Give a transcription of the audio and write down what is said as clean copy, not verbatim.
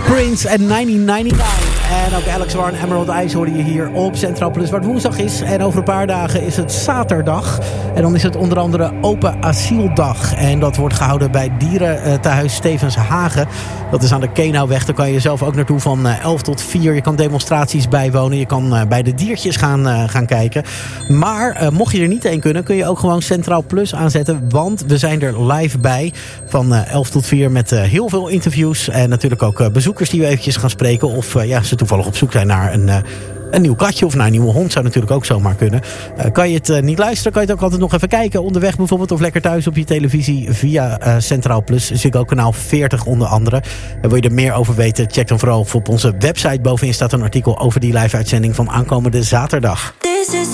Prince en 1999. En ook Alex Warren, Emerald Eyes hoorde je hier op Centraal Plus, waar het woensdag is. En over een paar dagen is het zaterdag. En dan is het onder andere Open Asieldag. En dat wordt gehouden bij Dierentehuis Stevens Hagen. Dat is aan de Kenauweg. Daar kan je zelf ook naartoe van 11 tot 4. Je kan demonstraties bijwonen. Je kan bij de diertjes gaan kijken. Maar mocht je er niet heen kunnen, kun je ook gewoon Centraal Plus aanzetten. Want we zijn er live bij van 11 tot 4 met heel veel interviews. En natuurlijk ook bezoekers die we eventjes gaan spreken. Of ze toevallig op zoek zijn naar een nieuw katje of naar een nieuwe hond. Zou natuurlijk ook zomaar kunnen. Kan je het niet luisteren, kan je het ook altijd nog even kijken. Onderweg bijvoorbeeld of lekker thuis op je televisie via Centraal Plus. Ziggo kanaal 40 onder andere. En wil je er meer over weten, check dan vooral op onze website. Bovenin staat een artikel over die live uitzending van aankomende zaterdag. This is